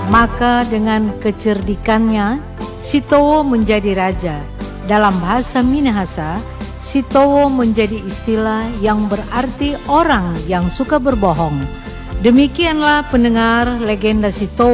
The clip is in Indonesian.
Maka dengan kecerdikannya, Sitowo menjadi raja. Dalam bahasa Minahasa, Sitowo menjadi istilah yang berarti orang yang suka berbohong. Demikianlah pendengar legenda Sitowo